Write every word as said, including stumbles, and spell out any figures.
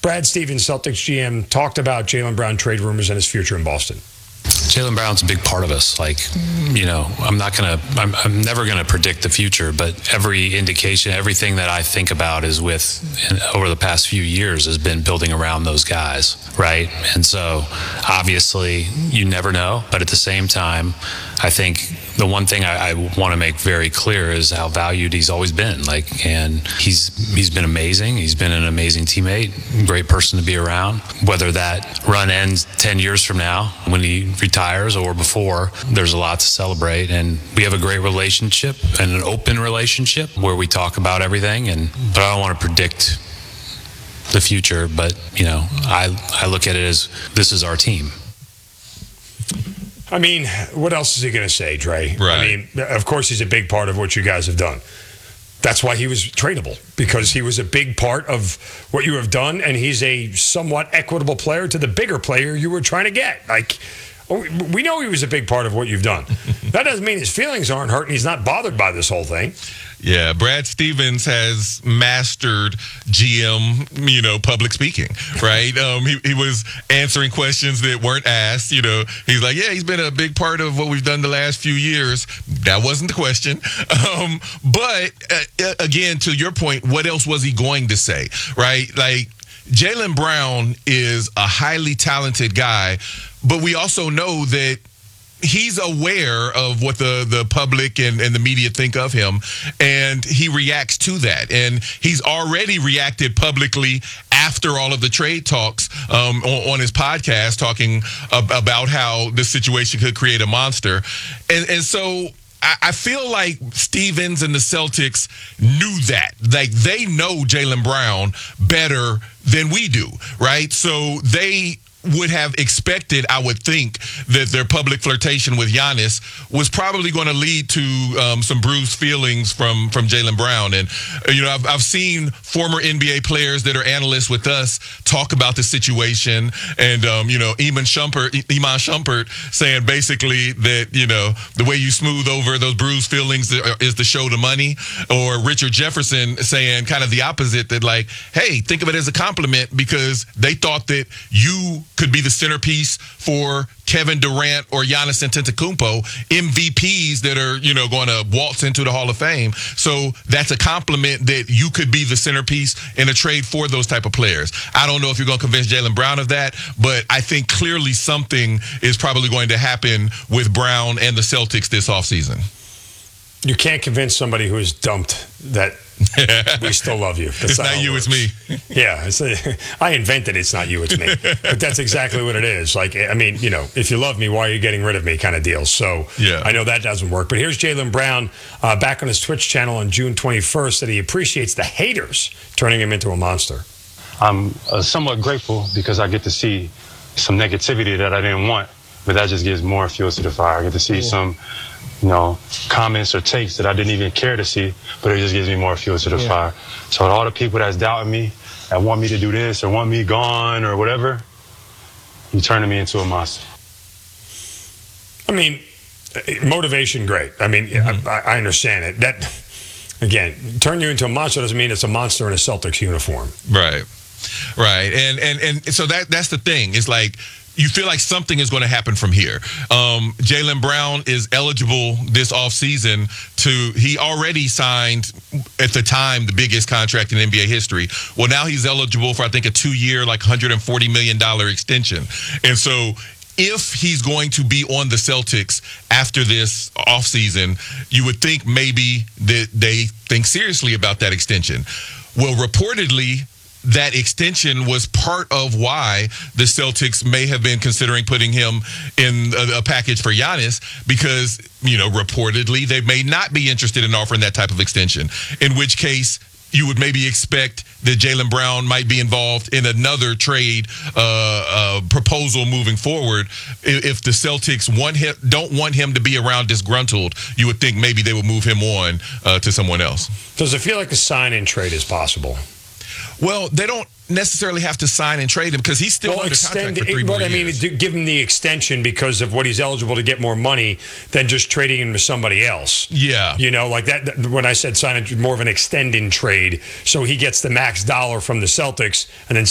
Brad Stevens, Celtics G M, talked about Jaylen Brown trade rumors and his future in Boston. Jaylen Brown's a big part of us. Like, you know, I'm not going to, I'm, I'm never going to predict the future, but every indication, everything that I think about is with, over the past few years, has been building around those guys, right? And so, obviously, you never know, but at the same time, I think the one thing I, I want to make very clear is how valued he's always been. Like, and he's he's been amazing. He's been an amazing teammate, great person to be around. Whether that run ends ten years from now when he retires or before, there's a lot to celebrate. And we have a great relationship and an open relationship where we talk about everything. And but I don't want to predict the future. But you know, I I look at it as this is our team. I mean, what else is he going to say, Dre? Right. I mean, of course, he's a big part of what you guys have done. That's why he was tradable, because he was a big part of what you have done, and he's a somewhat equitable player to the bigger player you were trying to get. Like, we know he was a big part of what you've done. That doesn't mean his feelings aren't hurt, and he's not bothered by this whole thing. Yeah, Brad Stevens has mastered G M, you know, public speaking, right? Um, he, he was answering questions that weren't asked. You know, he's like, yeah, he's been a big part of what we've done the last few years. That wasn't the question. Um, but, uh, again, to your point, what else was he going to say, right? Like, Jaylen Brown is a highly talented guy, but we also know that he's aware of what the, the public and, and the media think of him, and he reacts to that. And he's already reacted publicly after all of the trade talks um, on, on his podcast, talking ab- about how this situation could create a monster. And, and so I, I feel like Stevens and the Celtics knew that. Like, they know Jaylen Brown better than we do, right? So they would have expected, I would think, that their public flirtation with Giannis was probably going to lead to um, some bruised feelings from from Jaylen Brown. And, you know, I've, I've seen former N B A players that are analysts with us talk about the situation. And, um, you know, Iman Shumpert, Iman Shumpert saying basically that, you know, the way you smooth over those bruised feelings is to show the money. Or Richard Jefferson saying kind of the opposite, that like, hey, think of it as a compliment because they thought that you could be the centerpiece for Kevin Durant or Giannis Antetokounmpo, M V Ps that are, you know, going to waltz into the Hall of Fame. So that's a compliment that you could be the centerpiece in a trade for those type of players. I don't know if you're going to convince Jaylen Brown of that, but I think clearly something is probably going to happen with Brown and the Celtics this offseason. You can't convince somebody who is dumped that we still love you. That's It's not, not you, it's me. Yeah, it's a, I invented it's not you, it's me. But that's exactly what it is. Like, I mean, you know, if you love me, why are you getting rid of me kind of deal. So yeah. I know that doesn't work. But here's Jaylen Brown uh, back on his Twitch channel on June twenty-first that he appreciates the haters turning him into a monster. I'm uh, somewhat grateful because I get to see some negativity that I didn't want, but that just gives more fuel to the fire. I get to see yeah. some, you know, comments or takes that I didn't even care to see, but it just gives me more fuel to the yeah. fire. So all the people that's doubting me, that want me to do this or want me gone or whatever, you turning me into a monster. I mean, motivation, great. I mean, mm-hmm. I, I understand it. That, again, turn you into a monster doesn't mean it's a monster in a Celtics uniform. Right. Right. And and and so that that's the thing. It's like, you feel like something is going to happen from here. Um, Jaylen Brown is eligible this offseason to, he already signed at the time the biggest contract in N B A history. Well, now he's eligible for, I think, a two-year, like one hundred forty million dollars extension. And so if he's going to be on the Celtics after this offseason, you would think maybe that they think seriously about that extension. Well, reportedly, that extension was part of why the Celtics may have been considering putting him in a, a package for Giannis because, you know, reportedly they may not be interested in offering that type of extension, in which case you would maybe expect that Jaylen Brown might be involved in another trade uh, uh, proposal moving forward. If, if the Celtics want him, don't want him to be around disgruntled, you would think maybe they would move him on uh, to someone else. Does it feel like a sign-in trade is possible? Well, they don't necessarily have to sign and trade him because he's still well, under extend, contract for three what more I mean years. is give him the extension because of what he's eligible to get more money than just trading him to somebody else. Yeah. You know, like that, when I said sign it, more of an extending trade, so he gets the max dollar from the Celtics and then